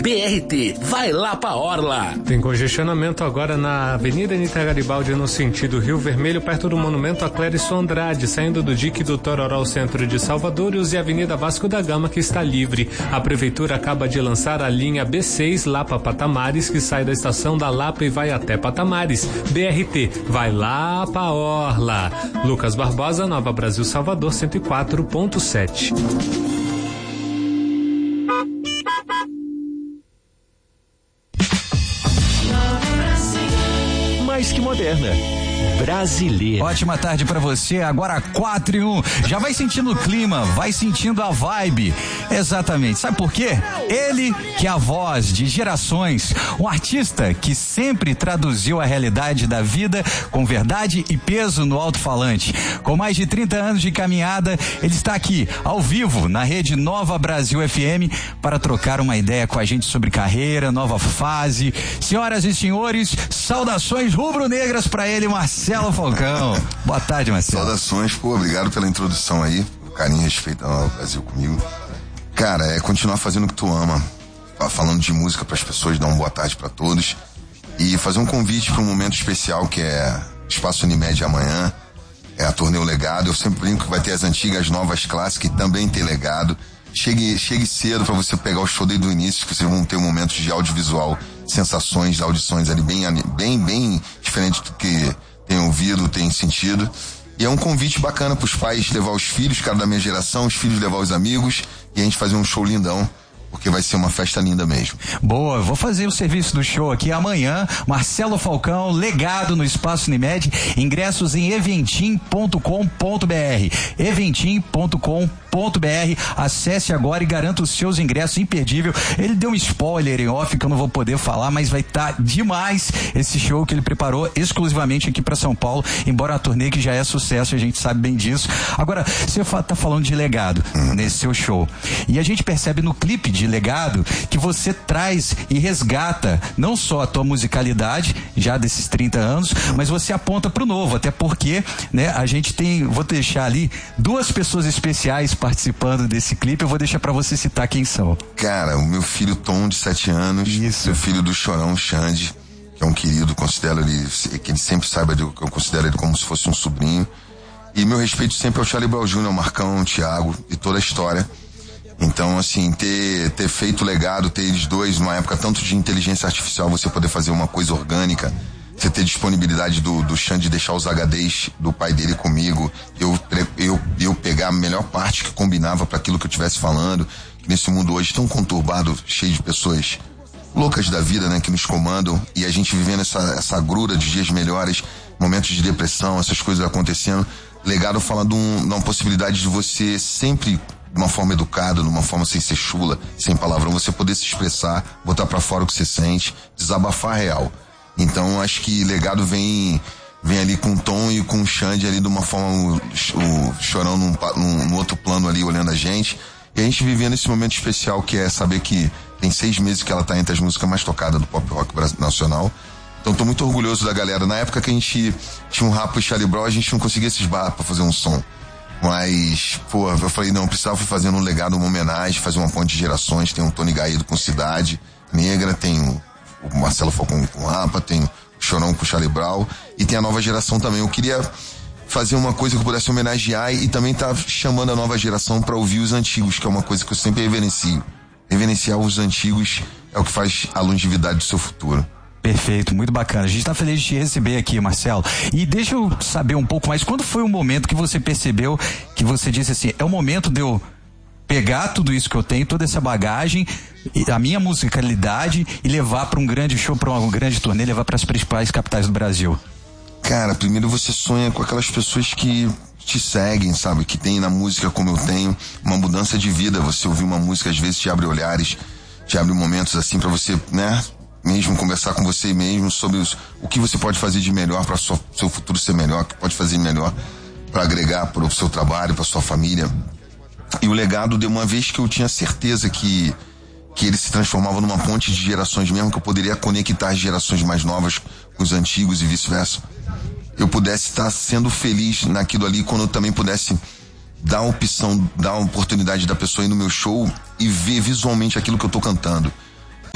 BRT, vai lá pra Orla. Tem congestionamento agora na Avenida Anita Garibaldi no sentido Rio Vermelho, perto do Monumento a Clérison Andrade, saindo do dique do Tororó, centro de Salvador, e a Avenida Vasco da Gama, que está livre. A prefeitura acaba de lançar a linha B6 Lapa Patamares, que sai da estação da Lapa e vai até Patamares. BRT, vai lá pra Orla. Lucas Barbosa, Nova Brasil, Salvador, 104.7. Mais que moderna, brasileira. Ótima tarde pra você, agora 4:01. Já vai sentindo o clima, vai sentindo a vibe. Exatamente, sabe por quê? Ele que é a voz de gerações, um artista que sempre traduziu a realidade da vida com verdade e peso no alto-falante. Com mais de 30 anos de caminhada, ele está aqui, ao vivo, na rede Nova Brasil FM, para trocar uma ideia com a gente sobre carreira, nova fase. Senhoras e senhores, saudações rubro-negras para ele, Marcelo Falcão. Boa tarde, Marcelo. Saudações, obrigado pela introdução aí, o carinho e respeito da Nova Brasil comigo. Cara, é continuar fazendo o que tu ama, falando de música para as pessoas, dar uma boa tarde para todos e fazer um convite para um momento especial que é Espaço Unimed amanhã, é a turnê O Legado. Eu sempre brinco que vai ter as antigas, as novas clássicas e também tem legado. Chegue cedo para você pegar o show desde o início, que vocês vão ter momentos de audiovisual, sensações, audições ali bem diferentes do que tem ouvido, tem sentido. E é um convite bacana pros pais levar os filhos, cara da minha geração, os filhos levar os amigos e a gente fazer um show lindão, porque vai ser uma festa linda mesmo. Boa, vou fazer o serviço do show aqui amanhã. Marcelo Falcão, Legado no Espaço Unimed, ingressos em eventim.com.br, eventim.com.br. Acesse agora e garanta os seus ingressos, imperdível. Ele deu um spoiler em off que eu não vou poder falar, mas vai estar demais esse show que ele preparou exclusivamente aqui para São Paulo, embora a turnê que já é sucesso, a gente sabe bem disso. Agora, você tá falando de Legado nesse seu show, e a gente percebe no clipe de Legado que você traz e resgata não só a tua musicalidade já desses 30 anos, mas você aponta pro novo, até porque, né, a gente tem, vou deixar ali duas pessoas especiais participando desse clipe, eu vou deixar pra você citar quem são. Cara, o meu filho Tom, de 7 anos, Isso. Meu filho do Chorão, Xande, que é um querido, considero ele, que ele sempre saiba que eu considero ele como se fosse um sobrinho. E meu respeito sempre ao Charlie Brown Jr., Marcão, Thiago e toda a história. Então, assim, ter feito Legado, ter eles dois numa época tanto de inteligência artificial, você poder fazer uma coisa orgânica, você ter disponibilidade do Xande deixar os HDs do pai dele comigo, eu pegar a melhor parte que combinava para aquilo que eu estivesse falando, nesse mundo hoje tão conturbado, cheio de pessoas loucas da vida, né, que nos comandam, e a gente vivendo essa grura de dias melhores, momentos de depressão, essas coisas acontecendo. Legado fala de uma possibilidade de você sempre, de uma forma educada, de uma forma sem ser chula, sem palavrão, você poder se expressar, botar pra fora o que você sente, desabafar real. Então acho que Legado vem ali com o Tom e com o Xande ali de uma forma, o Chorão num outro plano ali olhando a gente, e a gente vivendo esse momento especial que é saber que tem 6 meses que ela tá entre as músicas mais tocadas do pop rock nacional. Então tô muito orgulhoso da galera. Na época que a gente tinha um Rapa e Charlie Brown, a gente não conseguia se esbarrar pra fazer um som. Mas, eu falei, não, eu precisava fazer um Legado, uma homenagem, fazer uma ponte de gerações. Tem o Tony Gaído com Cidade Negra, tem o Marcelo Falcão com Rapa, tem o Chorão com Charlie Brown, e tem a nova geração também. Eu queria fazer uma coisa que eu pudesse homenagear e também tá chamando a nova geração pra ouvir os antigos, que é uma coisa que eu sempre reverencio. Reverenciar os antigos é o que faz a longevidade do seu futuro. Perfeito, muito bacana. A gente tá feliz de te receber aqui, Marcelo. E deixa eu saber um pouco mais, quando foi o momento que você percebeu, que você disse assim, é o momento de eu pegar tudo isso que eu tenho, toda essa bagagem, a minha musicalidade, e levar para um grande show, para uma grande turnê, levar para as principais capitais do Brasil? Cara, primeiro você sonha com aquelas pessoas que te seguem, sabe? Que tem na música, como eu tenho, uma mudança de vida. Você ouvir uma música, às vezes te abre olhares, te abre momentos assim para você, né? Mesmo conversar com você mesmo sobre o que você pode fazer de melhor para seu futuro ser melhor, o que pode fazer melhor para agregar para o seu trabalho, para sua família. E o Legado, de uma vez que eu tinha certeza que ele se transformava numa ponte de gerações mesmo, que eu poderia conectar as gerações mais novas com os antigos e vice-versa, eu pudesse estar sendo feliz naquilo ali, quando eu também pudesse dar a opção, dar a oportunidade da pessoa ir no meu show e ver visualmente aquilo que eu tô cantando. Então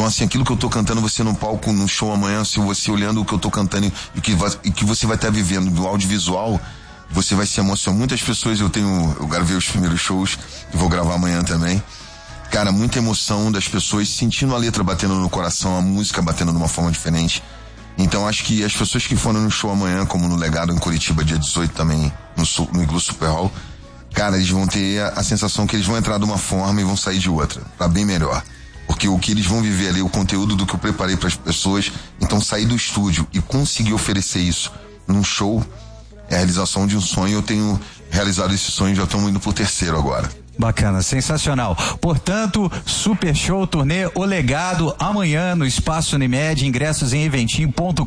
assim, aquilo que eu tô cantando, você no palco, no show amanhã, se você olhando o que eu tô cantando e que você vai estar vivendo do audiovisual, você vai se emocionar. Muitas pessoas, eu gravei os primeiros shows, e vou gravar amanhã também. Cara, muita emoção das pessoas sentindo a letra batendo no coração, a música batendo de uma forma diferente. Então acho que as pessoas que foram no show amanhã, como no Legado em Curitiba, dia 18 também, no Iglu Super Hall, cara, eles vão ter a sensação que eles vão entrar de uma forma e vão sair de outra, pra bem melhor. Porque o que eles vão viver ali, o conteúdo do que eu preparei para as pessoas, então sair do estúdio e conseguir oferecer isso num show é a realização de um sonho. Eu tenho realizado esse sonho, já estamos indo pro 3º agora. Bacana, sensacional. Portanto, Super Show Turnê O Legado, amanhã no Espaço Unimed, ingressos em eventim.com.br.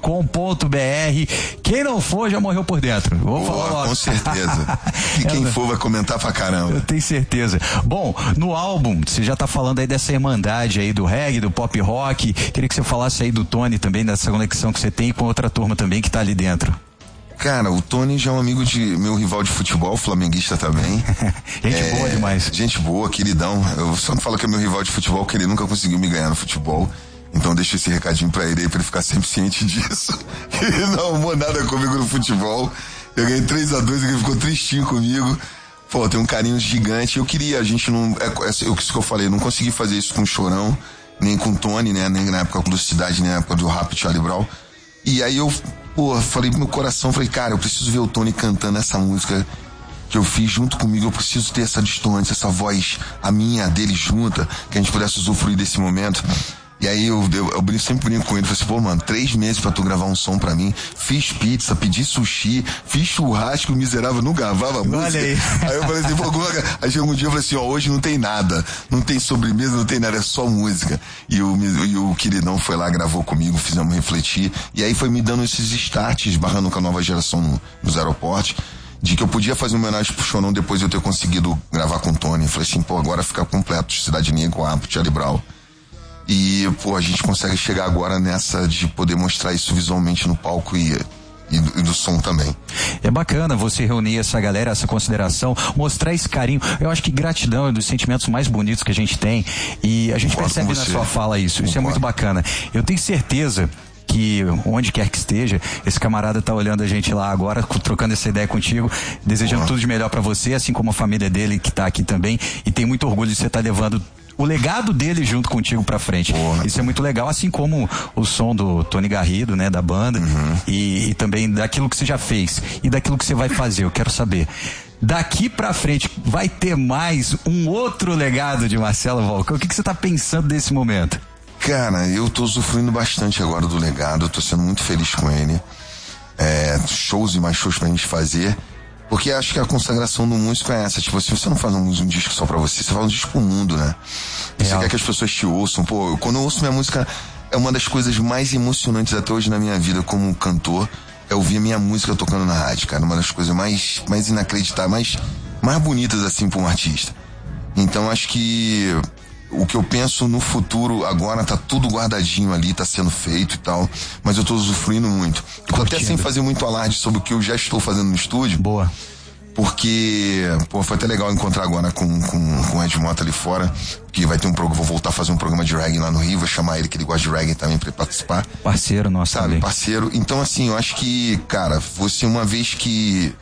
Quem não for já morreu por dentro. Vou falar logo. Com certeza. E quem for vai comentar pra caramba. Eu tenho certeza. Bom, no álbum, você já tá falando aí dessa irmandade aí do reggae, do pop rock. Queria que você falasse aí do Tony também, dessa conexão que você tem com outra turma também que tá ali dentro. Cara, o Tony já é um amigo meu rival de futebol, flamenguista também. Gente boa demais. Gente boa, queridão. Eu só não falo que é meu rival de futebol, que ele nunca conseguiu me ganhar no futebol. Então deixa esse recadinho pra ele aí, pra ele ficar sempre ciente disso. Que ele não arrumou nada comigo no futebol. Eu ganhei 3-2, ele ficou tristinho comigo. Pô, tem um carinho gigante. Eu queria, a gente não... isso que eu falei, não consegui fazer isso com o Chorão, nem com o Tony, né? Nem na época do Cidade, nem na época do Rap Charlie Brown. E aí eu... falei pro meu coração, falei, cara, eu preciso ver o Tony cantando essa música que eu fiz junto comigo, eu preciso ter essa distância, essa voz, a minha, a dele junta, que a gente pudesse usufruir desse momento. E aí eu sempre brinco com ele, falei assim, pô, mano, 3 meses pra tu gravar um som pra mim, fiz pizza, pedi sushi, fiz churrasco, o miserável não gravava música. Olha aí. Aí eu falei assim, pô, aí chegou um dia eu falei assim, ó, hoje não tem nada, não tem sobremesa, não tem nada, é só música. E o queridão foi lá, gravou comigo, fizemos refletir, e aí foi me dando esses starts, barrando com a nova geração nos aeroportos, de que eu podia fazer uma homenagem pro Chorão depois de eu ter conseguido gravar com o Tony. Eu falei assim, pô, agora fica completo, Cidade Negra, Rap Charlie Brown. E, pô, a gente consegue chegar agora nessa de poder mostrar isso visualmente no palco e do som também. É bacana você reunir essa galera, essa consideração, mostrar esse carinho. Eu acho que gratidão é um dos sentimentos mais bonitos que a gente tem e a gente percebe na sua fala isso. Isso é muito bacana. Eu tenho certeza que onde quer que esteja, esse camarada tá olhando a gente lá agora, trocando essa ideia contigo, desejando tudo de melhor pra você, assim como a família dele que tá aqui também, e tem muito orgulho de você estar levando o legado dele junto contigo pra frente. Isso é muito legal, assim como o som do Tony Garrido, né, da banda, e também daquilo que você já fez e daquilo que você vai fazer. Eu quero saber, daqui pra frente vai ter mais um outro legado de Marcelo Vulcão? O que você tá pensando desse momento? Cara, eu tô usufruindo bastante agora do legado, eu tô sendo muito feliz com ele. Shows e mais shows pra gente fazer. Porque acho que a consagração do músico é essa. Tipo, se você não faz um disco só pra você faz um disco pro mundo, né? Você quer que as pessoas te ouçam. Pô, quando eu ouço minha música, é uma das coisas mais emocionantes até hoje na minha vida como cantor, é ouvir a minha música tocando na rádio, cara. Uma das coisas mais inacreditáveis, mais bonitas, assim, pra um artista. Então, acho que o que eu penso no futuro agora tá tudo guardadinho ali, tá sendo feito e tal, mas eu tô usufruindo muito. Eu tô até sem fazer muito alarde sobre o que eu já estou fazendo no estúdio. Boa. Porque, pô, foi até legal encontrar agora com o Ed Mota ali fora, que vai ter vou voltar a fazer um programa de reggae lá no Rio, vou chamar ele, que ele gosta de reggae também, pra participar. Parceiro nosso, sabe? Também. Parceiro. Então, assim, eu acho que, cara, você uma vez que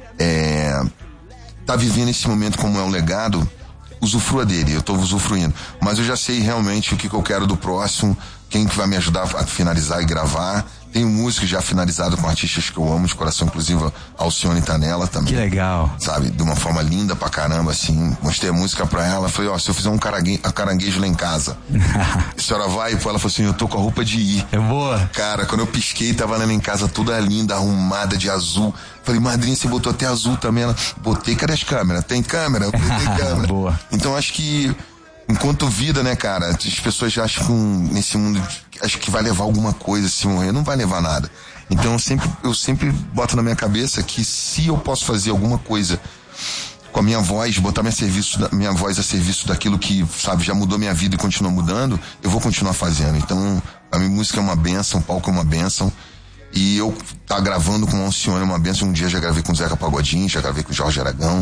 tá vivendo esse momento como é um legado, usufrua dele, eu tô usufruindo. Mas eu já sei realmente o que eu quero do próximo, quem que vai me ajudar a finalizar e gravar. Tenho música já finalizada com artistas que eu amo de coração, inclusive a Alcione tá nela também. Que legal. Sabe, de uma forma linda pra caramba, assim. Mostrei a música pra ela, falei, ó, se eu fizer um caranguejo lá em casa, a senhora vai? Ela falou assim, eu tô com a roupa de ir. É boa. Cara, quando eu pisquei, tava ela em casa toda linda, arrumada de azul. Falei, madrinha, você botou até azul também? Ela, botei, cadê as câmeras? Tem câmera? Eu botei câmera. Boa. Então acho que enquanto vida, né, cara, as pessoas acham que nesse mundo, acho que vai levar alguma coisa se morrer, não vai levar nada. Então eu sempre boto na minha cabeça que se eu posso fazer alguma coisa com a minha voz, botar minha voz a serviço daquilo que, sabe, já mudou minha vida e continua mudando, eu vou continuar fazendo. Então a minha música é uma bênção, o palco é uma bênção. E eu tá gravando com o Alcione é uma bênção. Um dia já gravei com o Zeca Pagodinho, já gravei com o Jorge Aragão.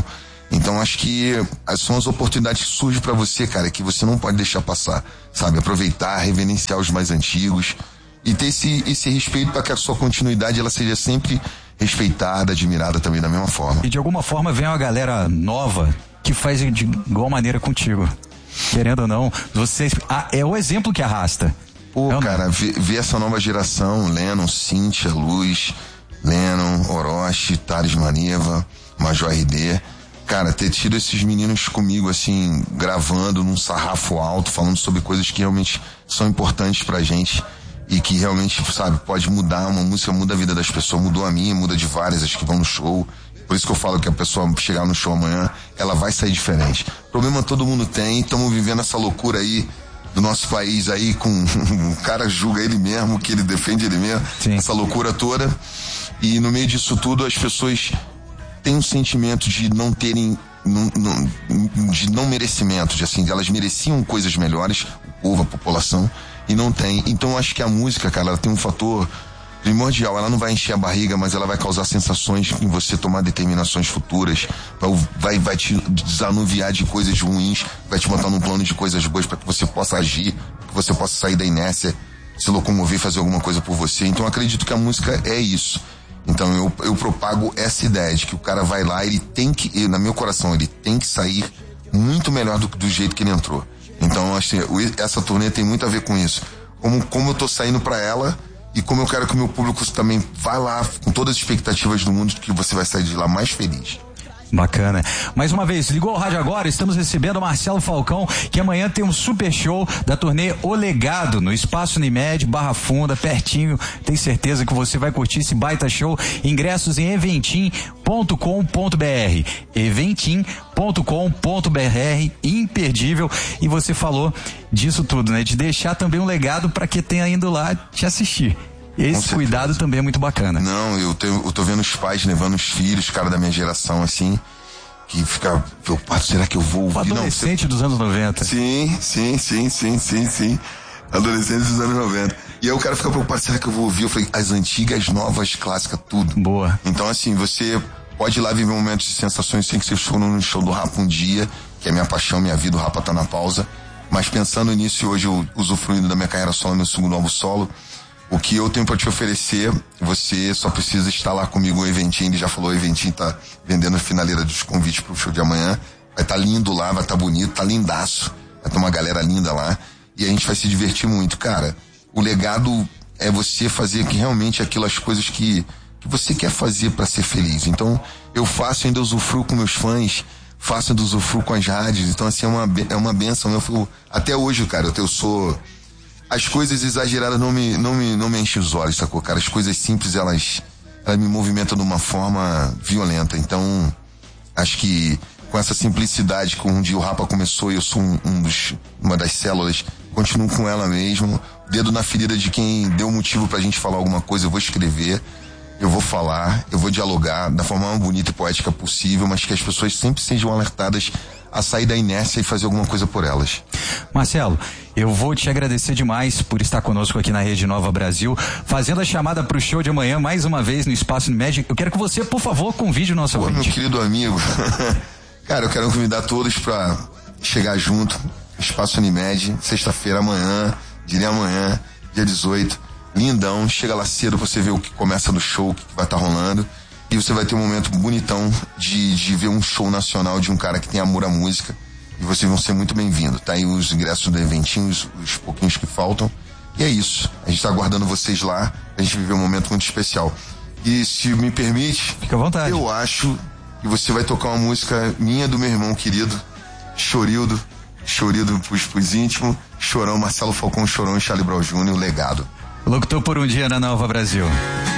Então acho que são as oportunidades que surgem pra você, cara, que você não pode deixar passar, sabe? Aproveitar, reverenciar os mais antigos e ter esse respeito para que a sua continuidade ela seja sempre respeitada, admirada também da mesma forma. E de alguma forma vem uma galera nova que faz de igual maneira contigo. Querendo ou não, vocês é o exemplo que arrasta. Pô, cara, ver essa nova geração, Lennon, Cíntia, Luz, Lennon, Orochi, Thales Maneva, Major RD, cara, ter tido esses meninos comigo, assim, gravando num sarrafo alto, falando sobre coisas que realmente são importantes pra gente e que realmente, sabe, pode mudar, uma música muda a vida das pessoas, mudou a minha, muda de várias, as que vão no show. Por isso que eu falo que a pessoa chegar no show amanhã, ela vai sair diferente. Problema todo mundo tem, estamos vivendo essa loucura aí do nosso país aí, com o cara julga ele mesmo, que ele defende ele mesmo, sim, essa loucura toda. E no meio disso tudo as pessoas têm um sentimento de não terem, de não merecimento, de elas mereciam coisas melhores, o povo, a população, e não tem. Então eu acho que a música, cara, ela tem um fator primordial, ela não vai encher a barriga, mas ela vai causar sensações em você tomar determinações futuras, vai te desanuviar de coisas ruins, vai te botar num plano de coisas boas para que você possa agir, que você possa sair da inércia, se locomover, fazer alguma coisa por você. Então eu acredito que a música é isso. Então eu propago essa ideia de que o cara vai lá, ele tem que, no meu coração, ele tem que sair muito melhor do jeito que ele entrou. Então assim, essa turnê tem muito a ver com isso. Como eu tô saindo pra ela, e como eu quero que o meu público também vá lá com todas as expectativas do mundo, que você vai sair de lá mais feliz. Bacana. Mais uma vez, ligou o rádio agora, estamos recebendo o Marcelo Falcão, que amanhã tem um super show da turnê O Legado, no Espaço Unimed, Barra Funda, pertinho. Tenho certeza que você vai curtir esse baita show. Ingressos em eventim.com.br. Eventim.com.br, imperdível. E você falou disso tudo, né? De deixar também um legado para quem tenha indo lá te assistir. Esse cuidado também é muito bacana. Não, eu tô vendo os pais levando os filhos, cara da minha geração, assim, que fica preocupado, será que eu vou ouvir? Adolescente dos anos 90. Sim. Adolescente dos anos 90. E aí o cara fica preocupado, será que eu vou ouvir? Eu falei, as antigas, novas, clássicas, tudo. Boa. Então, assim, você pode ir lá viver momentos de sensações sem que você for no show do Rapa um dia, que é minha paixão, minha vida, o Rapa tá na pausa. Mas pensando nisso, e hoje eu usufruindo da minha carreira solo, meu segundo álbum solo, o que eu tenho pra te oferecer, você só precisa estar lá comigo no Eventim. Ele já falou, o Eventim tá vendendo a finaleira dos convites pro show de amanhã. Vai tá lindo lá, vai tá bonito, tá lindaço. Vai ter uma galera linda lá. E a gente vai se divertir muito. Cara, o legado é você fazer que realmente as coisas que você quer fazer pra ser feliz. Então, eu faço, ainda usufruo com meus fãs, faço, ainda usufruo com as rádios. Então, assim, é uma benção. Até hoje, cara, eu sou... As coisas exageradas não me enchem os olhos, sacou, cara? As coisas simples, elas me movimentam de uma forma violenta. Então, acho que com essa simplicidade com onde o Rapa começou, e eu sou uma das células, continuo com ela mesmo, dedo na ferida de quem deu motivo pra gente falar alguma coisa, eu vou escrever, eu vou falar, eu vou dialogar da forma mais bonita e poética possível, mas que as pessoas sempre sejam alertadas a sair da inércia e fazer alguma coisa por elas. Marcelo, eu vou te agradecer demais por estar conosco aqui na Rede Nova Brasil, fazendo a chamada pro show de amanhã, mais uma vez no Espaço Unimed. Eu quero que você, por favor, convide o nosso ouvinte. Meu querido amigo, cara, eu quero convidar todos pra chegar junto, Espaço Unimed, sexta-feira, amanhã, dia 18, lindão, chega lá cedo pra você ver o que começa no show, o que vai estar rolando. E você vai ter um momento bonitão de ver um show nacional de um cara que tem amor à música. E vocês vão ser muito bem-vindos. Tá aí os ingressos do Eventinho, os pouquinhos que faltam. E é isso. A gente tá aguardando vocês lá pra gente viver um momento muito especial. E se me permite, fica à vontade. Eu acho que você vai tocar uma música minha, do meu irmão querido, Chorildo pros íntimos, Chorão, Marcelo Falcão, Chorão e Charlie Brown Jr., o Legado. Locutor por um dia na Nova Brasil.